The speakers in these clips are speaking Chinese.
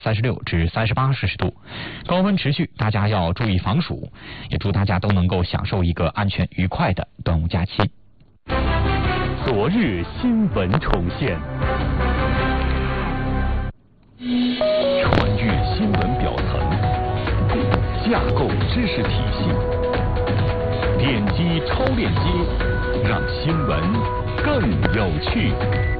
36至38摄氏度，高温持续，大家要注意防暑，也祝大家都能够享受一个安全愉快的端午假期。 昨日新闻重现，穿越新闻表层，架构知识体系，点击超链接，让新闻更有趣。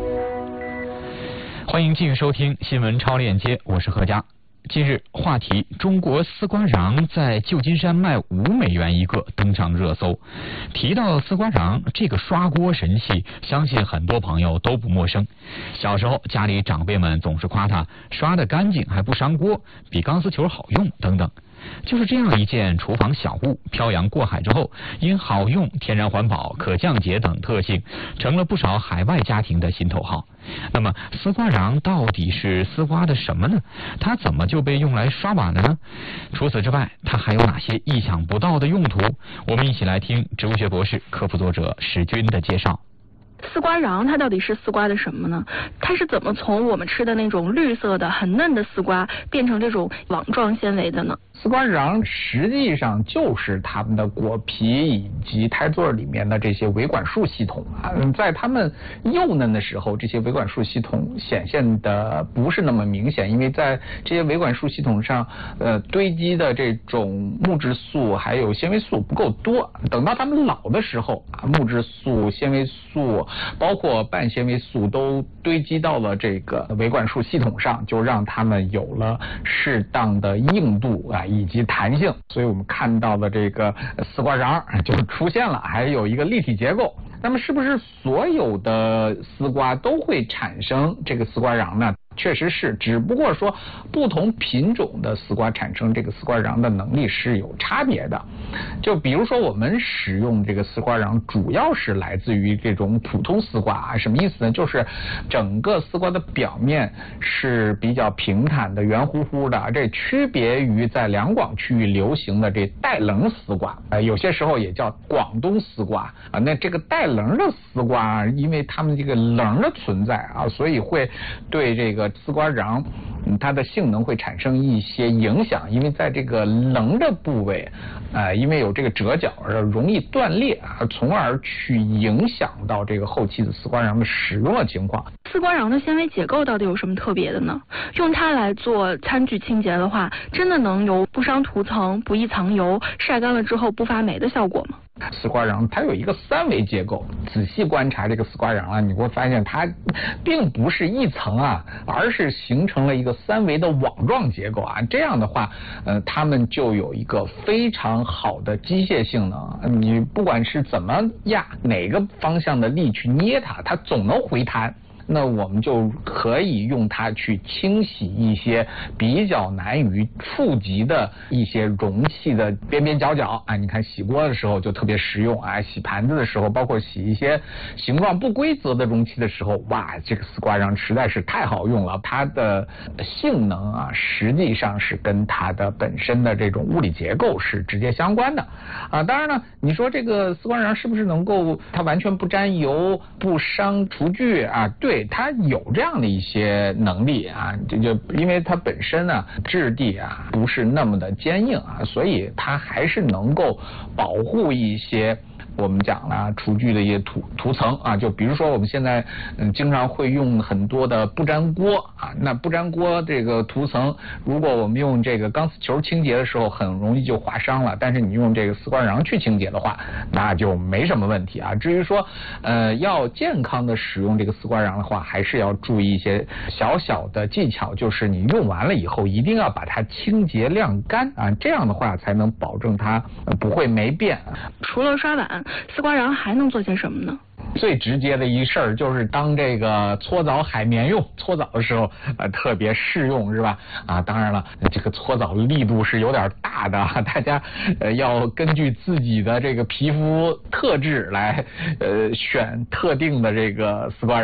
欢迎继续收听新闻超链接，我是何佳。近日，话题中国丝瓜瓤在旧金山卖5美元一个登上热搜。提到丝瓜瓤这个刷锅神器，相信很多朋友都不陌生。小时候家里长辈们总是夸它刷得干净还不伤锅，比钢丝球好用等等。就是这样一件厨房小物，漂洋过海之后，因好用、天然环保、可降解等特性，成了不少海外家庭的心头好。那么丝瓜瓤到底是丝瓜的什么呢？它怎么就被用来刷碗了呢？除此之外，它还有哪些意想不到的用途？我们一起来听植物学博士、科普作者史军的介绍。 丝瓜瓤它到底是丝瓜的什么呢？它是怎么从我们吃的那种绿色的很嫩的丝瓜变成这种网状纤维的呢？ 丝瓜瓤实际上就是它们的果皮以及胎座里面的这些维管束系统啊，在它们幼嫩的时候，这些维管束系统显现的不是那么明显，因为在这些维管束系统上，堆积的这种木质素还有纤维素不够多。等到它们老的时候啊，木质素、纤维素，包括半纤维素都堆积到了这个维管束系统上，就让它们有了适当的硬度啊以及弹性，所以我们看到的这个丝瓜瓤就出现了，还有一个立体结构。那么是不是所有的丝瓜都会产生这个丝瓜瓤呢？确实是，只不过说不同品种的丝瓜产生这个丝瓜瓤的能力是有差别的。就比如说我们使用这个丝瓜瓤主要是来自于这种普通丝瓜啊，什么意思呢？就是整个丝瓜的表面是比较平坦的、圆乎乎的，这区别于在两广区域流行的这带棱丝瓜，有些时候也叫广东丝瓜啊。那这个带棱的丝瓜，因为它们这个棱的存在啊，所以会对这个丝瓜瓤它的性能会产生一些影响，因为在这个棱的部位因为有这个折角容易断裂啊，从而去影响到这个后期的丝瓜瓤的使用的情况。 丝瓜瓤的纤维结构到底有什么特别的呢？用它来做餐具清洁的话，真的能有不伤涂层、不易藏油、晒干了之后不发霉的效果吗？ 丝瓜瓤它有一个3维结构，仔细观察这个丝瓜瓤啊，你会发现它并不是一层啊，而是形成了一个3维的网状结构啊。这样的话，它们就有一个非常好的机械性能，你不管是怎么压哪个方向的力去捏它，它总能回弹。那我们就可以用它去清洗一些比较难于触及的一些容器的边边角角啊。你看洗锅的时候就特别实用啊，洗盘子的时候，包括洗一些形状不规则的容器的时候，哇，这个丝瓜瓤实在是太好用了。它的性能啊，实际上是跟它的本身的这种物理结构是直接相关的啊。当然呢，你说这个丝瓜瓤是不是能够它完全不沾油、不伤厨具啊？对。它有这样的一些能力啊，就因为它本身呢质地啊不是那么的坚硬啊，所以它还是能够保护一些我们讲了厨具的一些涂层啊。就比如说我们现在经常会用很多的不粘锅啊，那不粘锅这个涂层，如果我们用这个钢丝球清洁的时候很容易就划伤了，但是你用这个丝瓜瓤去清洁的话，那就没什么问题啊。至于说要健康的使用这个丝瓜瓤的话，还是要注意一些小小的技巧，就是你用完了以后一定要把它清洁晾干啊，这样的话才能保证它不会霉变。 除了刷碗，丝瓜瓤还能做些什么呢？ 最直接的一事儿就是当这个搓澡海绵用，搓澡的时候特别适用，是吧？啊，当然了，这个搓澡力度是有点大的，大家要根据自己的这个皮肤特质来选特定的这个丝瓜瓤。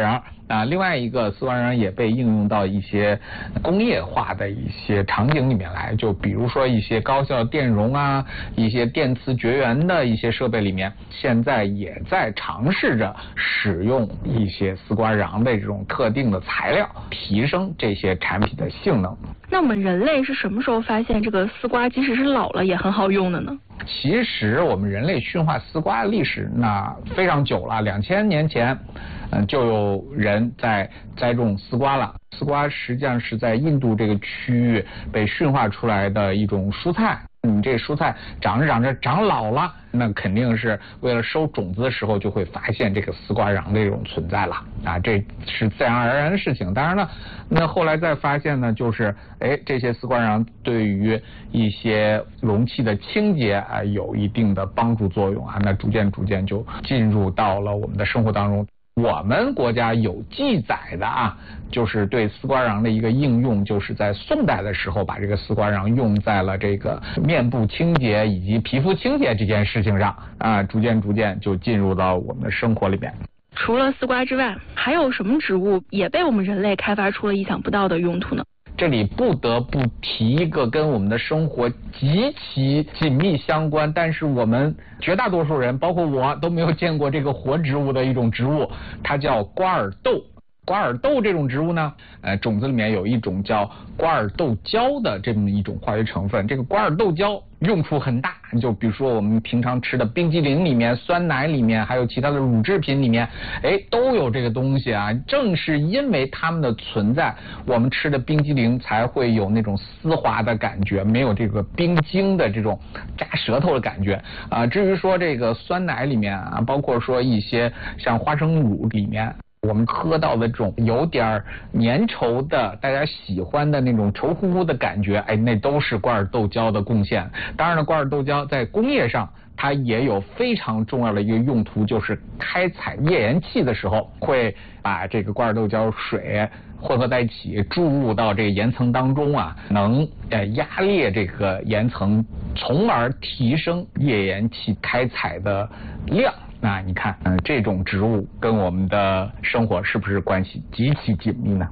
另外一个丝瓜瓤也被应用到一些工业化的一些场景里面来，就比如说一些高效电容啊，一些电磁绝缘的一些设备里面，现在也在尝试着使用一些丝瓜瓤的这种特定的材料，提升这些产品的性能。 那我们人类是什么时候发现这个丝瓜即使是老了也很好用的呢？ 其实我们人类驯化丝瓜的历史那非常久了，2000年前，就有人在栽种丝瓜了。丝瓜实际上是在印度这个区域被驯化出来的一种蔬菜。你这蔬菜长着长着长老了，那肯定是为了收种子的时候就会发现这个丝瓜瓤的这种存在了啊，这是自然而然的事情。当然了，那后来再发现呢，就是这些丝瓜瓤对于一些容器的清洁啊有一定的帮助作用啊，那逐渐就进入到了我们的生活当中。我们国家有记载的啊，就是对丝瓜瓤的一个应用，就是在宋代的时候把这个丝瓜瓤用在了这个面部清洁以及皮肤清洁这件事情上啊，逐渐就进入到我们的生活里面。 除了丝瓜之外，还有什么植物也被我们人类开发出了意想不到的用途呢？ 这里不得不提一个跟我们的生活极其紧密相关，但是我们绝大多数人，包括我，都没有见过这个活植物的一种植物，它叫瓜尔豆。瓜尔豆这种植物呢，种子里面有一种叫瓜尔豆胶的这么一种化学成分。这个瓜尔豆胶用处很大，就比如说我们平常吃的冰激凌里面、酸奶里面，还有其他的乳制品里面，都有这个东西啊。正是因为它们的存在，我们吃的冰激凌才会有那种丝滑的感觉，没有这个冰晶的这种扎舌头的感觉啊。至于说这个酸奶里面啊，包括说一些像花生乳里面，我们喝到的这种有点粘稠的大家喜欢的那种稠乎乎的感觉，那都是瓜尔豆胶的贡献。当然了，瓜尔豆胶在工业上它也有非常重要的一个用途，就是开采页岩气的时候会把这个瓜尔豆胶水混合在一起注入到这个岩层当中啊，能压裂这个岩层，从而提升页岩气开采的量。那你看，这种植物跟我们的生活是不是关系极其紧密呢？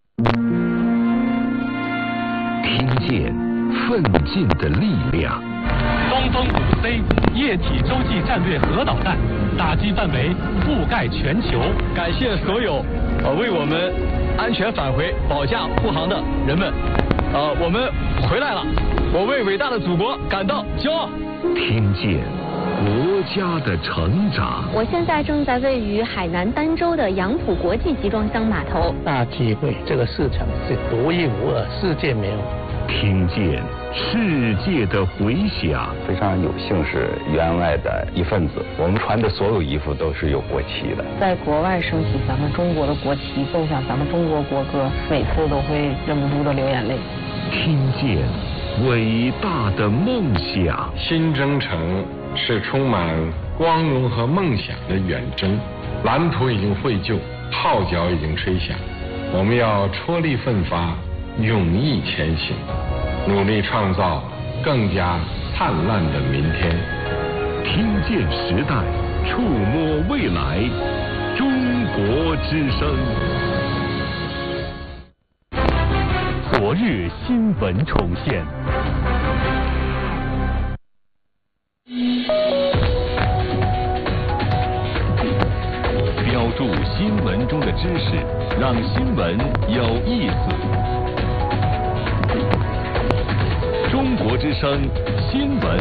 听见奋进的力量。 东风5C 液体洲际战略核导弹打击范围覆盖全球。 感谢所有为我们安全返回保驾护航的人们。我们回来了，我为伟大的祖国感到骄傲。 听见国家的成长。 我现在正在位于海南儋州的杨浦国际集装箱码头。 大机会，这个市场是独一无二，世界没有。 听见世界的回响。 非常有幸是员外的一份子，我们穿的所有衣服都是有国旗的。 在国外升起咱们中国的国旗，奏响咱们中国国歌，每次都会忍不住的流眼泪。 听见伟大的梦想。 新征程是充满光荣和梦想的远征，蓝图已经绘就，号角已经吹响，我们要踔厉奋发，勇毅前行，努力创造更加灿烂的明天。 听见时代，触摸未来，中国之声。 国日新闻重现。 标注新闻中的知识，让新闻有意思。中国之声新闻